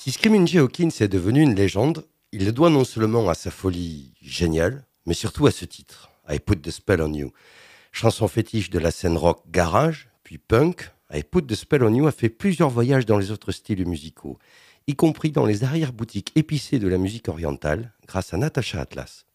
Si Screaming Jay Hawkins est devenu une légende, il le doit non seulement à sa folie géniale, mais surtout à ce titre, I Put the Spell on You. Chanson fétiche de la scène rock garage, puis punk, I Put the Spell on You a fait plusieurs voyages dans les autres styles musicaux, y compris dans les arrière-boutiques épicées de la musique orientale, grâce à Natasha Atlas.